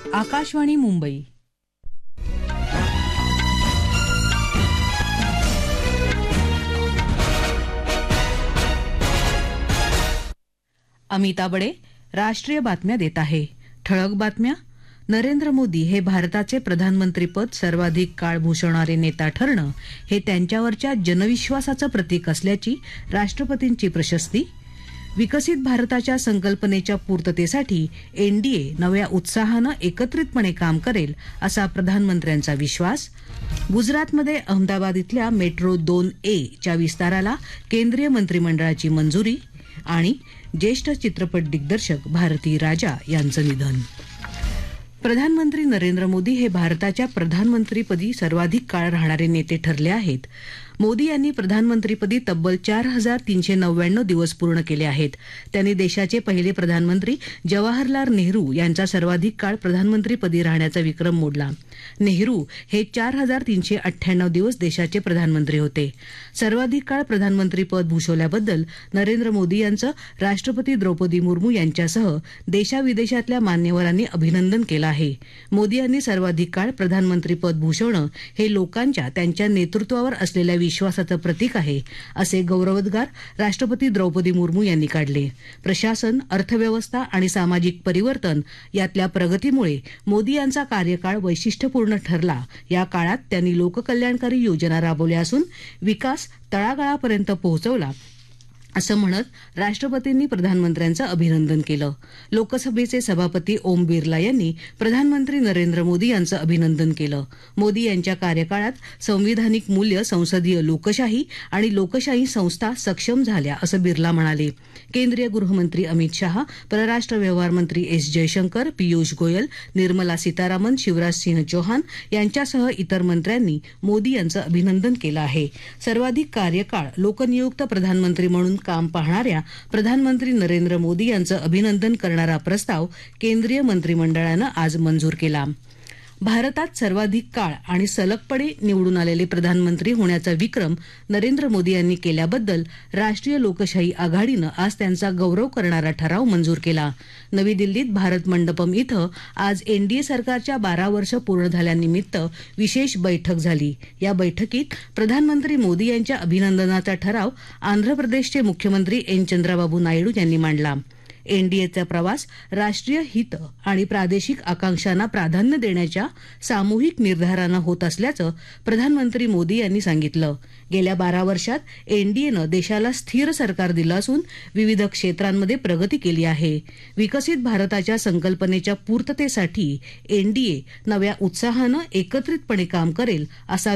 आकाशवाणी मुंबई. अमिता बडे राष्ट्रीय बातम्या देत आहे. ठळक बातम्या. नरेंद्र मोदी हे भारताचे प्रधानमंत्रीपद सर्वाधिक काळ भूषवणारे नेता ठरणं हे त्यांच्यावरच्या जनविश्वासाचं प्रतीक असल्याची राष्ट्रपतींची प्रशस्ती. विकसित भारताच्या संकल्पनेच्या पूर्ततेसाठी एनडीए नव्या उत्साहानं एकत्रितपणे काम करेल असा प्रधानमंत्र्यांचा विश्वास. गुजरातमध्ये अहमदाबाद इथल्या मेट्रो 2A च्या विस्ताराला केंद्रीय मंत्रिमंडळाची मंजुरी. आणि ज्येष्ठ चित्रपट दिग्दर्शक भारती राजा यांचं निधन. प्रधानमंत्री नरेंद्र मोदी हे भारताच्या प्रधानमंत्रीपदी सर्वाधिक काळ राहणारे नेते ठरले आहेत. मोदी यांनी प्रधानमंत्रीपदी तब्बल 4,399 दिवस पूर्ण केले आहेत. त्यांनी देशाचे पहिले प्रधानमंत्री जवाहरलाल नेहरू यांचा सर्वाधिक काळ प्रधानमंत्रीपदी राहण्याचा विक्रम मोडला. नेहरू हे 4,398 दिवस देशाचे प्रधानमंत्री होते. सर्वाधिक काळ प्रधानमंत्रीपद भूषवल्याबद्दल नरेंद्र मोदी यांचं राष्ट्रपती द्रौपदी मुर्मू यांच्यासह देशाविदेशातल्या मान्यवरांनी अभिनंदन केलं आहे. मोदी यांनी सर्वाधिक काळ प्रधानमंत्रीपद भूषवणं हे लोकांच्या त्यांच्या नेतृत्वावर असलेल्या विश्वासाचं प्रतीक आहे असे गौरवोद्गार राष्ट्रपती द्रौपदी मुर्मू यांनी काढले. प्रशासन, अर्थव्यवस्था आणि सामाजिक परिवर्तन यातल्या प्रगतीमुळे मोदी यांचा कार्यकाळ वैशिष्ट्यपूर्ण ठरला. या काळात त्यांनी लोककल्याणकारी योजना राबवल्या असून विकास तळागाळापर्यंत पोहोचवला असं म्हणत राष्ट्रपतींनी प्रधानमंत्र्यांचं अभिनंदन केलं. लोकसभेचे सभापती ओम बिर्ला यांनी प्रधानमंत्री नरेंद्र मोदी यांचं अभिनंदन केलं. मोदी यांच्या कार्यकाळात संविधानिक मूल्य, संसदीय लोकशाही आणि लोकशाही संस्था सक्षम झाल्या असं बिर्ला म्हणाले. केंद्रीय गृहमंत्री अमित शहा, परराष्ट्र व्यवहार मंत्री एस जयशंकर, पीयूष गोयल, निर्मला सीतारामन, शिवराज सिंह चौहान यांच्यासह इतर मंत्र्यांनी मोदी यांचं अभिनंदन केलं आहे. सर्वाधिक कार्यकाळ लोकनियुक्त प्रधानमंत्री म्हणून काम पाहणाऱ्या प्रधानमंत्री नरेंद्र मोदी यांचं अभिनंदन करणारा प्रस्ताव केंद्रीय मंत्रिमंडळानं आज मंजूर केला. भारतात सर्वाधिक काळ आणि सलगपणे निवडून आलेले प्रधानमंत्री होण्याचा विक्रम नरेंद्र मोदी यांनी केल्याबद्दल राष्ट्रीय लोकशाही आघाडीनं आज त्यांचा गौरव करणारा ठराव मंजूर केला. नवी दिल्लीत भारत मंडपम इथं आज एनडीए सरकारच्या 12 वर्ष पूर्ण झाल्यानिमित्त विशेष बैठक झाली. या बैठकीत प्रधानमंत्री मोदी यांच्या अभिनंदनाचा ठराव आंध्र प्रदेशचे मुख्यमंत्री एन चंद्राबाबू नायडू यांनी मांडला. एनडीएचा प्रवास राष्ट्रीय हित आणि प्रादेशिक आकांक्षांना प्राधान्य देण्याच्या सामूहिक निर्धारानं होत असल्याचं प्रधानमंत्री मोदी यांनी सांगितलं. गेल्या 12 वर्षात एनडीएनं देशाला स्थिर सरकार दिलं असून विविध क्षेत्रांमध्ये प्रगती केली आहे. विकसित भारताच्या संकल्पनेच्या पूर्ततेसाठी एनडीए नव्या उत्साहानं एकत्रितपणे काम करेल असा